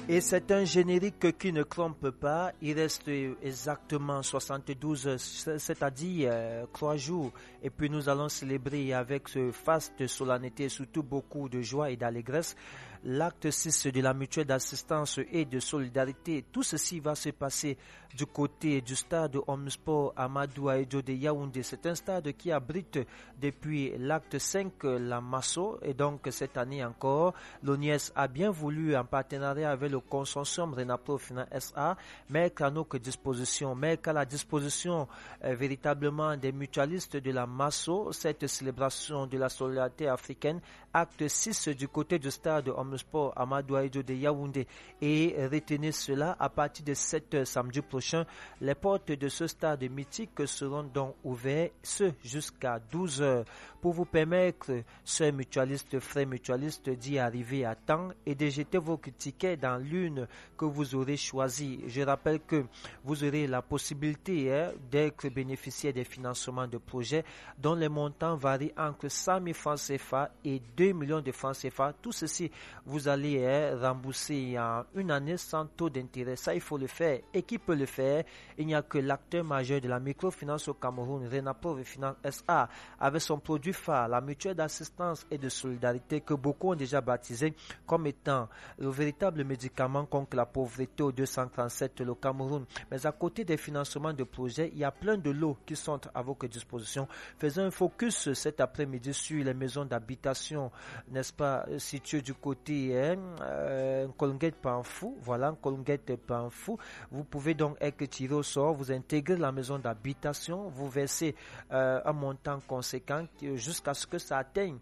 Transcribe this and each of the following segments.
Et c'est un générique qui ne trompe pas. Il reste exactement 72, c'est-à-dire 3 jours. Et puis nous allons célébrer avec ce faste solennité, surtout beaucoup de joie et d'allégresse, l'acte 6 de la mutuelle d'assistance et de solidarité. Tout ceci va se passer du côté du stade Omnisport Amadou Ahidjo de Yaoundé. C'est un stade qui abrite depuis l'acte 5 la Masso. Et donc cette année encore, l'ONIES a bien voulu, en partenariat avec le consortium Renapro Finance SA, mettre à notre disposition, mettre à la disposition véritablement des mutualistes de la Masso cette célébration de la solidarité africaine, acte 6 du côté du stade Omnisport Amadou Ahidjo de Yaoundé. Et retenez cela, à partir de 7h samedi prochain, les portes de ce stade mythique seront donc ouvertes, ce jusqu'à 12h, pour vous permettre, chers mutualistes, frères mutualistes, d'y arriver à temps et de jeter vos tickets dans l'une que vous aurez choisie. Je rappelle que vous aurez la possibilité d'être bénéficiaire des financements de projets dont les montants varient entre 100 000 francs CFA et 2 millions de francs CFA. Tout ceci, vous allez rembourser en une année sans taux d'intérêt. Ça, il faut le faire. Et qui peut le faire? Il n'y a que l'acteur majeur de la microfinance au Cameroun, Renapro Finance SA, avec son produit phare, la mutuelle d'assistance et de solidarité que beaucoup ont déjà baptisé comme étant le véritable médicament contre la pauvreté au 237 le Cameroun. Mais à côté des financements de projets, il y a plein de lots qui sont à votre disposition. Faisons un focus cet après-midi sur les maisons d'habitation, n'est-ce pas, situées du côté Nkolnguet Panfou. Voilà, Nkolnguet Panfou. Vous pouvez donc être tiré au sort, vous intégrez la maison d'habitation, vous versez un montant conséquent jusqu'à ce que ça atteigne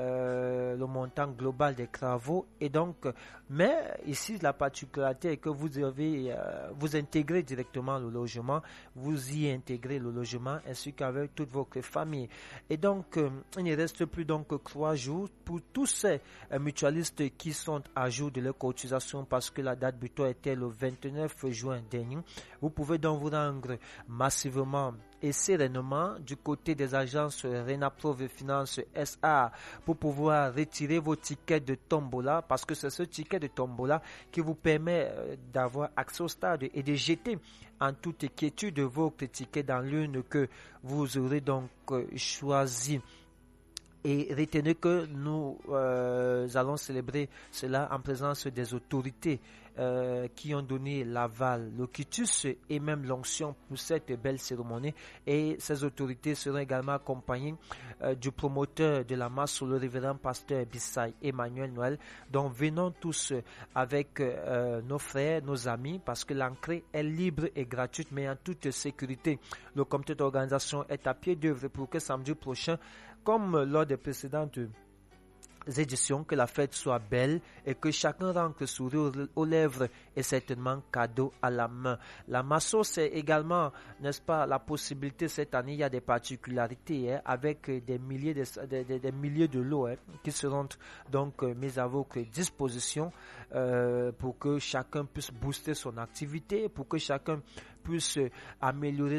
le montant global des travaux. Et donc, mais ici la particularité est que vous devez vous intégrer directement le logement, vous y intégrez le logement ainsi qu'avec toute votre famille. Et donc, il ne reste plus donc que 3 jours pour tous ces mutualistes qui sont à jour de leur cotisation, parce que la date butoir était le 29 juin dernier. Vous pouvez donc vous rendre massivement et sereinement du côté des agences Renapro Finance SA pour pouvoir retirer vos tickets de tombola, parce que c'est ce ticket de tombola qui vous permet d'avoir accès au stade et de jeter en toute quiétude votre ticket dans l'une que vous aurez donc choisi. Et retenez que nous allons célébrer cela en présence des autorités qui ont donné l'aval, le quitus et même l'onction pour cette belle cérémonie. Et ces autorités seront également accompagnées du promoteur de la masse, le révérend pasteur Bissay Emmanuel Noël. Donc venons tous avec nos frères, nos amis, parce que l'entrée est libre et gratuite, mais en toute sécurité. Le comité d'organisation est à pied d'œuvre pour que samedi prochain, comme lors des précédentes éditions, que la fête soit belle et que chacun rentre sourire aux lèvres et certainement cadeau à la main. La Masso, c'est également, n'est-ce pas, la possibilité cette année, il y a des particularités avec des milliers de lots qui seront donc mis à votre disposition pour que chacun puisse booster son activité, pour que chacun puisse améliorer